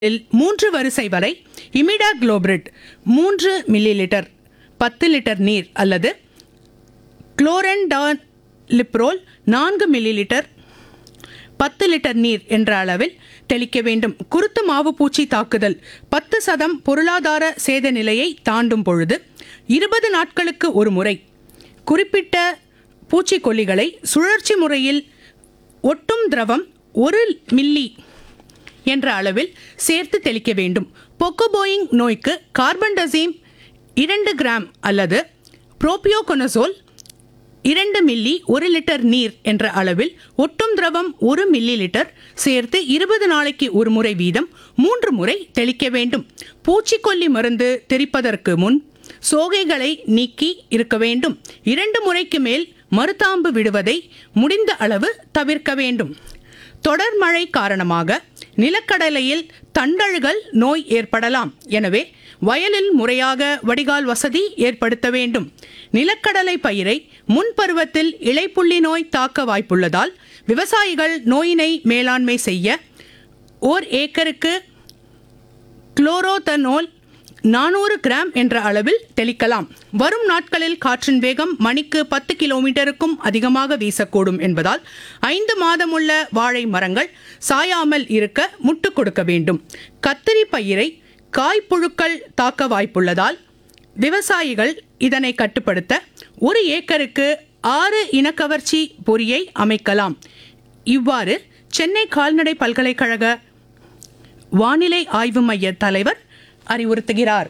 3 வரிசை வரை imidacloprid 3 millilitre 10 litre நீர் அல்லது குளோரென்டாலிப்ரோல் 4 மில்லிலிட்டர் 10 லிட்டர் நீர் என்ற அளவில் தெளிக்க வேண்டும். குருத்து மாவு பூச்சி தாக்குதல் 10% பொருளாதார சேத நிலையை தாண்டும் பொழுது 20 நாட்களுக்கு ஒரு முறை குறிப்பிட்ட பூச்சிக்கொல்லிகளை சுழற்சி முறையில் ஒட்டும் திரவம் 1 மில்லி என்ற அளவில் சேர்த்து தெளிக்க வேண்டும். பொக்கோபோயிங் நோய்க்கு கார்பன்டசீம் 2 கிராம் அல்லது புரோபியோகொனசோல் 2 மில்லி 1 லிட்டர் நீர் என்ற அளவில் ஒட்டும் திரவம் 1 மில்லி லிட்டர் சேர்த்து 20 நாளைக்கு ஒரு முறை வீதம் 3 முறை தெளிக்க வேண்டும். பூச்சிக்கொல்லி மருந்து தெளிப்பதற்கு முன் சோகைகளை நீக்கி இருக்க வேண்டும். 2 முறைக்கு மேல் மருதாம்பு விடுவதை முடிந்த அளவு தவிர்க்க வேண்டும். தொடர் மழை காரணமாக நிலக்கடலையில் தண்டல்கள் நோய் ஏற்படலாம். எனவே வயலில் முறையாக வடிகால் வசதி ஏற்படுத்த வேண்டும். நிலக்கடலை பயிரை முன்பருவத்தில் இலைப்புள்ளி நோய் தாக்க வாய்ப்புள்ளதால் விவசாயிகள் நோயினை மேலாண்மை செய்ய 1 ஏக்கருக்கு குளோரோதனோல் 400 கிராம் என்ற அளவில் தெளிக்கலாம். வரும் நாட்களில் காற்றின் வேகம் மணிக்கு 10 கிலோமீட்டருக்கும் அதிகமாக வீசக்கூடும் என்பதால் 5 மாதமுள்ள வாழை மரங்கள் சாயாமல் இருக்க முட்டு கொடுக்க வேண்டும். கத்திரி பயிரை காய்ப்புழுக்கள் தாக்க வாய்ப்புள்ளதால் விவசாயிகள் இதனை கட்டுப்படுத்த 1 ஏக்கருக்கு 6 இனக்கவர்ச்சி பொறியை அமைக்கலாம். இவ்வாறு சென்னை கால்நடை பல்கலைக்கழக வானிலை ஆய்வு மைய தலைவர் அறிவுறுத்துகிறார்.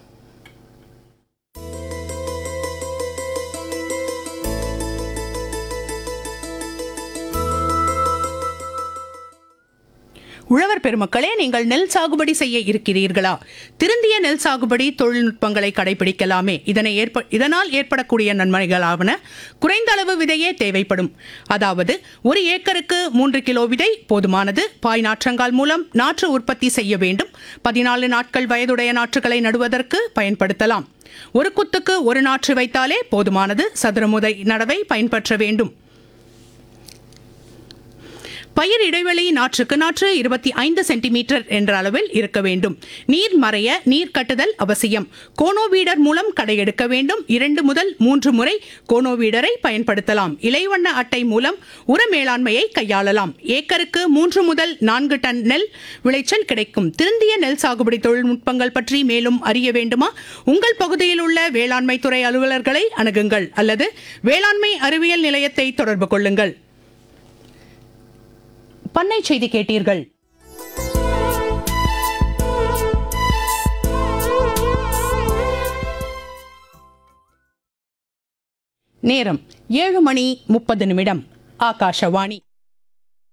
உழவர் பெருமக்களே, நீங்கள் நெல் சாகுபடி செய்ய இருக்கிறீர்களா? திருந்திய நெல் சாகுபடி தொழில்நுட்பங்களை கடைபிடிக்கலாமே. இதனால் ஏற்படக்கூடிய நன்மைகளாவன குறைந்த அளவு விதையே தேவைப்படும். அதாவது 1 ஏக்கருக்கு 3 கிலோ விதை போதுமானது. பாய் நாற்றங்கால் மூலம் நாற்று உற்பத்தி செய்ய வேண்டும். 14 நாட்கள் வயதுடைய நாற்றுகளை நடுவதற்கு பயன்படுத்தலாம். ஒரு குத்துக்கு 1 நாற்று வைத்தாலே போதுமானது. சதுரமுதை நடவை பயன்பற்ற வேண்டும். பயிர் இடைவெளி நாற்றுக்கு நாற்று 25 சென்டிமீட்டர் என்ற அளவில் இருக்க வேண்டும். நீர் மறைய நீர் கட்டுதல் அவசியம். கோனோவீடர் மூலம் களை எடுக்க வேண்டும். 2 முதல் 3 முறை கோனோவீடரை பயன்படுத்தலாம். இலைவண்ண அட்டை மூலம் உர மேலாண்மையை கையாளலாம். ஏக்கருக்கு 3 முதல் 4 டன் நெல் விளைச்சல் கிடைக்கும். திருந்திய நெல் சாகுபடி தொழில்நுட்பங்கள் பற்றி மேலும் அறிய வேண்டுமா? உங்கள் பகுதியில் உள்ள வேளாண்மை துறை அலுவலர்களை அணுகுங்கள் அல்லது வேளாண்மை அறிவியல் நிலையத்தை தொடர்பு கொள்ளுங்கள். பண்ணை செய்தி கேட்டீர்கள். நேரம் 7:30 ஆகாஷவாணி.